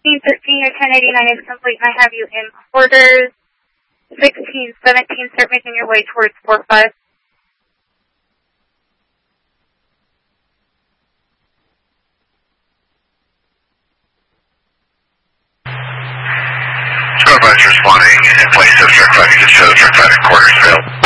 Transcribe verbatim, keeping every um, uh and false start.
fifteen thirteen, your ten eighty-nine is complete, and I have you in quarters. sixteen seventeen, start making your way towards four five. Squad Buster responding in place of truck traffic to show truck traffic quarters failed.